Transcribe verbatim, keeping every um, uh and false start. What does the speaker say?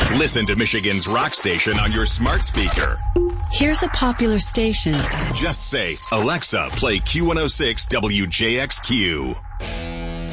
Listen to Michigan's rock station on your smart speaker. Here's a popular station. Just say, Alexa, play Q one oh six W J X Q.